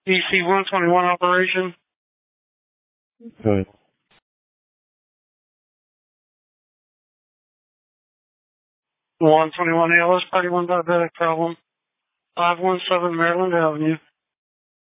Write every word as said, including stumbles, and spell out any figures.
D C one twenty-one operation. Good. one twenty-one A L S, party one diabetic problem. five one seven Maryland Avenue.